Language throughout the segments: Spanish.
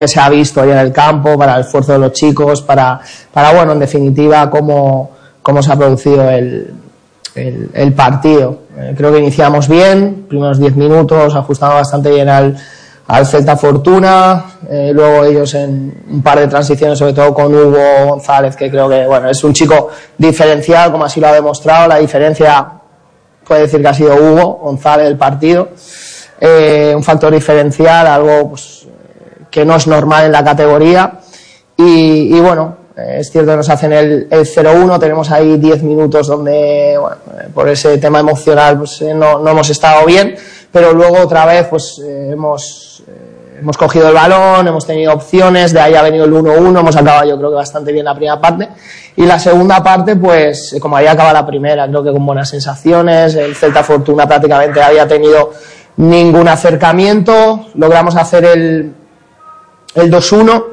que se ha visto ahí en el campo, para el esfuerzo de los chicos, para bueno, en definitiva, cómo se ha producido el partido. Creo que iniciamos bien, primeros 10 minutos, ajustando bastante bien al Celta Fortuna, luego ellos en un par de transiciones, sobre todo con Hugo González, que creo que bueno, es un chico diferencial, como así lo ha demostrado. La diferencia puede decir que ha sido Hugo González del partido, un factor diferencial, algo pues que no es normal en la categoría, y bueno, es cierto que nos hacen el 0-1, tenemos ahí 10 minutos donde, bueno, por ese tema emocional pues no hemos estado bien, pero luego otra vez pues hemos cogido el balón, hemos tenido opciones, de ahí ha venido el 1-1, hemos acabado yo creo que bastante bien la primera parte, y la segunda parte pues como ahí acaba la primera, creo que con buenas sensaciones. El Celta Fortuna prácticamente había tenido ningún acercamiento, logramos hacer el 2-1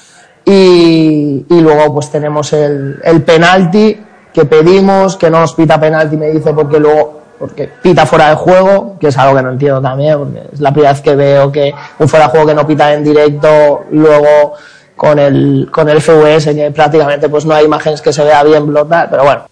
y luego pues tenemos el penalti que pedimos, que no nos pita penalti, me dice, porque pita fuera de juego, que es algo que no entiendo también, porque es la primera vez que veo que un fuera de juego que no pita en directo, luego con el FVS, que prácticamente pues no hay imágenes que se vea bien blotar, pero bueno.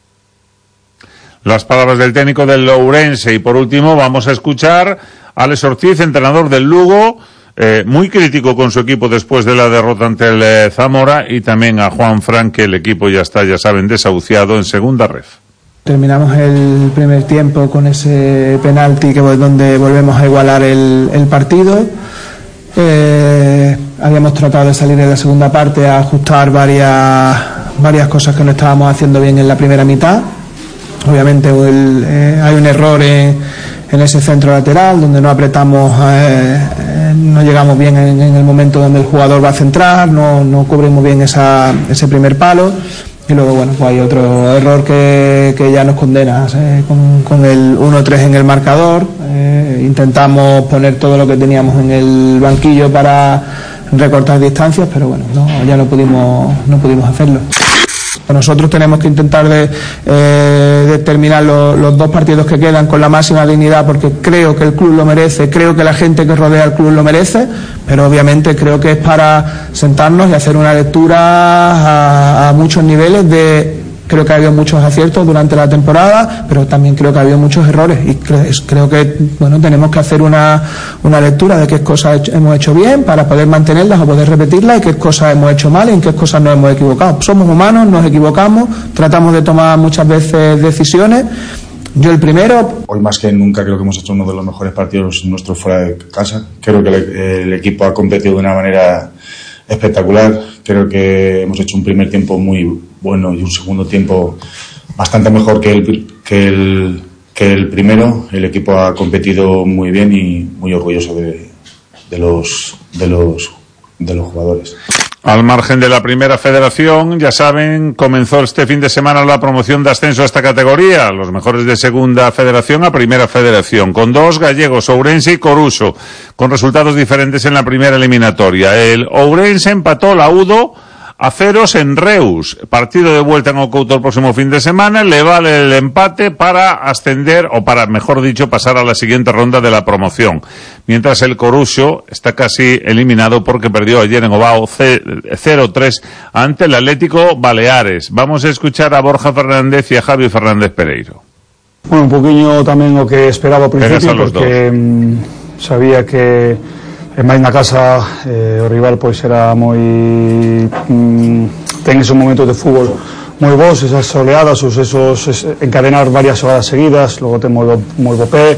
Las palabras del técnico del Ourense. Y por último vamos a escuchar a Alex Ortiz, entrenador del Lugo, muy crítico con su equipo después de la derrota ante el Zamora, y también a Juan Fran, que el equipo ya está, ya saben, desahuciado en segunda ref. Terminamos el primer tiempo con ese penalti donde volvemos a igualar el partido. Habíamos tratado de salir en la segunda parte a ajustar varias cosas que no estábamos haciendo bien en la primera mitad. Obviamente hay un error en ese centro lateral donde no apretamos, no llegamos bien en el momento donde el jugador va a centrar, no cubrimos bien ese primer palo, y luego bueno, pues hay otro error que ya nos condena con el 1-3 en el marcador. Intentamos poner todo lo que teníamos en el banquillo para recortar distancias, pero bueno, ya no pudimos hacerlo. Nosotros tenemos que intentar de terminar los 2 partidos que quedan con la máxima dignidad, porque creo que el club lo merece, creo que la gente que rodea al club lo merece, pero obviamente creo que es para sentarnos y hacer una lectura a muchos niveles creo que ha habido muchos aciertos durante la temporada, pero también creo que ha habido muchos errores, y creo que bueno, tenemos que hacer una lectura de qué cosas hemos hecho bien para poder mantenerlas o poder repetirlas, y qué cosas hemos hecho mal y en qué cosas nos hemos equivocado. Somos humanos, nos equivocamos, tratamos de tomar muchas veces decisiones. Yo el primero. Hoy más que nunca creo que hemos hecho uno de los mejores partidos nuestros fuera de casa. Creo que el equipo ha competido de una manera espectacular. Creo que hemos hecho un primer tiempo muy bueno y un segundo tiempo bastante mejor que el primero. El equipo ha competido muy bien y muy orgulloso de los jugadores. Al margen de la primera federación, ya saben, comenzó este fin de semana la promoción de ascenso a esta categoría. Los mejores de segunda federación a primera federación, con 2 gallegos, Ourense y Coruso, con resultados diferentes en la primera eliminatoria. El Ourense empató la UDO a 0 en Reus. Partido de vuelta en Ocouto el próximo fin de semana. Le vale el empate para ascender, o para, mejor dicho, pasar a la siguiente ronda de la promoción. Mientras el Coruso está casi eliminado porque perdió ayer en Ovao 0-3 ante el Atlético Baleares. Vamos a escuchar a Borja Fernández y a Javi Fernández Pereiro. Bueno, un poquinho tamén o que esperaba ao principio, porque sabía que máis na casa o rival pois era moi ten esos momentos de fútbol moi bons, esas oleadas, esos encadenar varias xogadas seguidas, logo ten moi bo pé.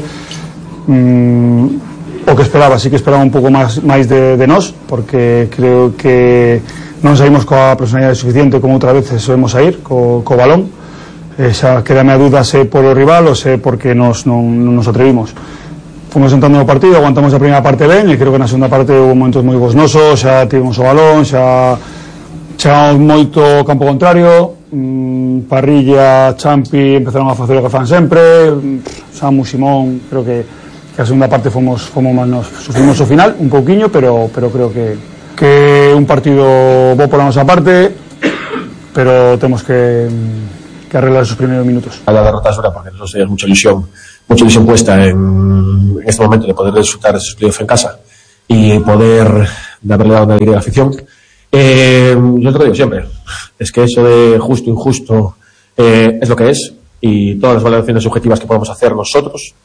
O que esperaba, sí que esperaba un pouco máis de nós, porque creo que non saímos coa personalidade suficiente como outra vez soemos sair co balón. Xa quedame a duda se polo rival ou se porque non nos atrevimos. Fomos entrando no partido, aguantamos a primeira parte ben, e creo que na segunda parte houve momentos moi gosnosos, xa tivemos o balón, xa chegamos moito ao campo contrario, Parrilla, Champi empezaron a facer o que fan sempre, Samu, Simón, creo que a segunda parte fomos máis nos sufrimos o final, un pouquiño, pero creo que un partido bo pola nosa parte, pero temos que arreglar esos primeros minutos. La derrota es dura porque nosotros teníamos mucha ilusión puesta en este momento de poder disfrutar de esos playoffs en casa y poder de haberle dado una alegría a la afición. Yo te lo digo siempre, es que eso de justo, injusto, es lo que es, y todas las valoraciones subjetivas que podemos hacer nosotros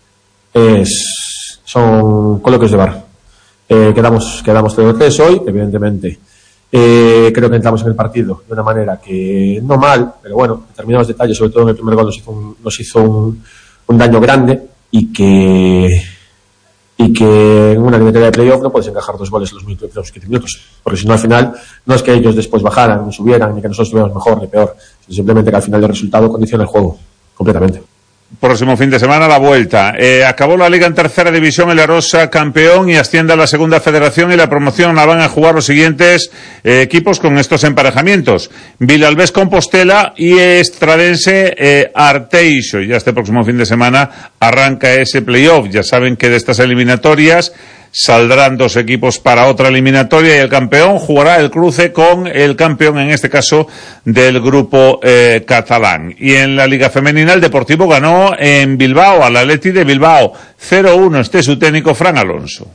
son coloquios de bar. Quedamos 3-3 hoy, evidentemente. Creo que entramos en el partido de una manera que no mal, pero bueno, determinados detalles, sobre todo en el primer gol, nos hizo un daño grande, y que en una eliminatoria de playoff no puedes encajar 2 goles en los 15 minutos, porque si no, al final no es que ellos después bajaran ni subieran, ni que nosotros estuviéramos mejor ni peor, sino simplemente que al final el resultado condiciona el juego completamente. Próximo fin de semana la vuelta. Acabó la Liga en tercera división, el Arosa campeón, y asciende a la segunda federación, y la promoción la van a jugar los siguientes equipos con estos emparejamientos: Vilalbés Compostela y Estradense Arteixo. Ya este próximo fin de semana arranca ese playoff. Ya saben que de estas eliminatorias saldrán 2 equipos para otra eliminatoria, y el campeón jugará el cruce con el campeón, en este caso del grupo catalán. Y en la Liga Femenina, el Deportivo ganó en Bilbao al Athletic de Bilbao 0-1. Este es su técnico, Fran Alonso.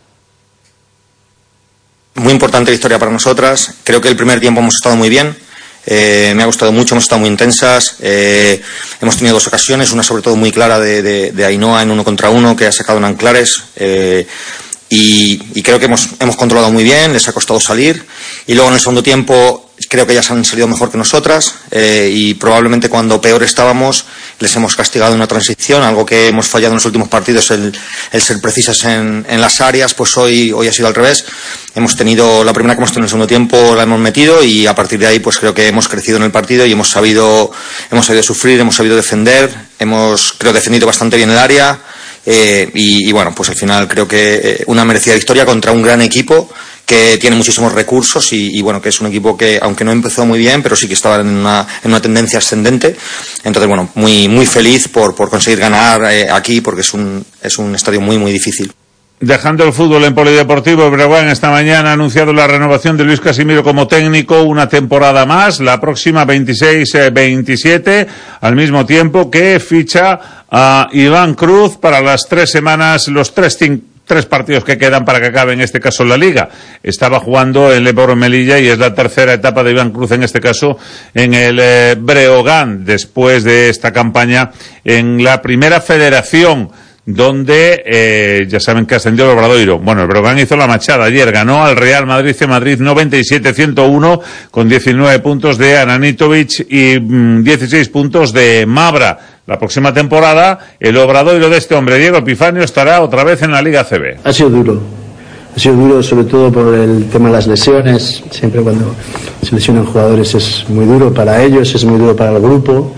Muy importante victoria para nosotras. Creo que el primer tiempo hemos estado muy bien. Me ha gustado mucho, hemos estado muy intensas. Hemos tenido 2 ocasiones, una sobre todo muy clara de Ainhoa en 1 contra 1, que ha sacado en Anclares. Y creo que hemos controlado muy bien, les ha costado salir. Y luego en el segundo tiempo creo que ellas han salido mejor que nosotras, y probablemente cuando peor estábamos les hemos castigado en una transición, algo que hemos fallado en los últimos partidos, el ser precisas en las áreas. Pues hoy ha sido al revés. Hemos tenido la primera que hemos tenido en el segundo tiempo, la hemos metido, y a partir de ahí pues creo que hemos crecido en el partido y hemos sabido sufrir, hemos sabido defender, hemos defendido bastante bien el área. Y bueno, pues al final creo que una merecida victoria contra un gran equipo que tiene muchísimos recursos, y bueno, que es un equipo que, aunque no empezó muy bien, pero sí que estaba en una tendencia ascendente. Entonces bueno, muy feliz por conseguir ganar aquí, porque es un estadio muy muy difícil. Dejando el fútbol en polideportivo, el Breogán esta mañana ha anunciado la renovación de Luis Casimiro como técnico, una temporada más, la próxima 26-27, al mismo tiempo que ficha a Iván Cruz para las 3 semanas, los 3 partidos que quedan para que acabe en este caso la Liga. Estaba jugando el Ebro Melilla, y es la tercera etapa de Iván Cruz, en este caso en el Breogán, después de esta campaña en la Primera Federación, donde ya saben que ascendió el Obradoiro. Bueno, el Breogán hizo la machada ayer, ganó al Real Madrid de Madrid 97-101, con 19 puntos de Ananitovic y 16 puntos de Mabra. La próxima temporada, el Obradoiro de este hombre, Diego Epifanio, estará otra vez en la Liga CB. Ha sido duro sobre todo por el tema de las lesiones. Siempre cuando se lesionan jugadores es muy duro para ellos, es muy duro para el grupo.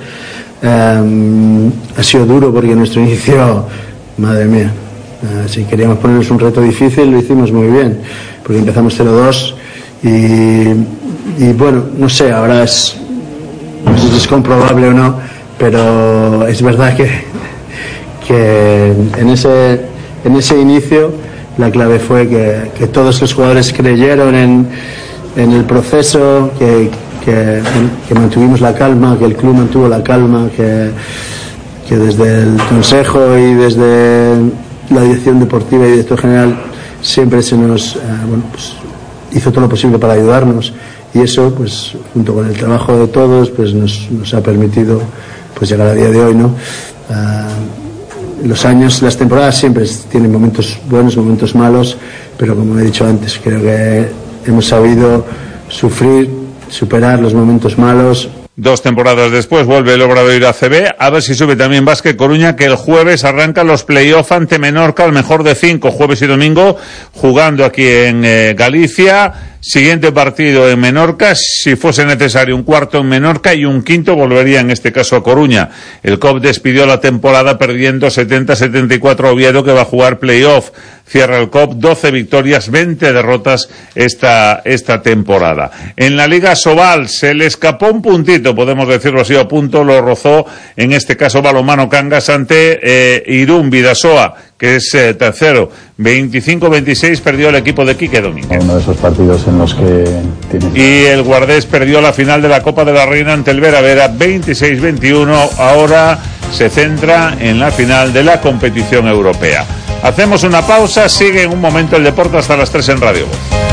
Ha sido duro porque nuestro inicio, madre mía, si queríamos ponernos un reto difícil, lo hicimos muy bien, porque empezamos 0-2 y bueno, no sé, ahora no sé si es comprobable o no, pero es verdad que en ese inicio la clave fue que todos los jugadores creyeron en el proceso, que mantuvimos la calma, que el club mantuvo la calma, que desde el consejo y desde la dirección deportiva y director general siempre se nos hizo todo lo posible para ayudarnos, y eso pues junto con el trabajo de todos pues nos ha permitido pues llegar a día de hoy, ¿no? Las temporadas siempre tienen momentos buenos, momentos malos, pero como he dicho antes, creo que hemos sabido sufrir, superar los momentos malos. 2 temporadas después vuelve el Obradoiro ACB, a ver si sube también Basket Coruña, que el jueves arrancan los play-off ante Menorca, al mejor de 5, jueves y domingo, jugando aquí en Galicia. Siguiente partido en Menorca, si fuese necesario un cuarto en Menorca, y un quinto volvería en este caso a Coruña. El COP despidió la temporada perdiendo 70-74 a Oviedo, que va a jugar playoff. Cierra el COP 12 victorias, 20 derrotas esta temporada. En la Liga Sobal se le escapó un puntito, podemos decirlo así, a punto lo rozó, en este caso Balonmano Cangas ante Irún Bidasoa, que es tercero. 25-26 perdió el equipo de Quique Domínguez. Uno de esos partidos en los que y el Guardés perdió la final de la Copa de la Reina ante el Vera Vera 26-21. Ahora se centra en la final de la competición europea. Hacemos una pausa, sigue en un momento el deporte hasta las 3 en Radio Voz.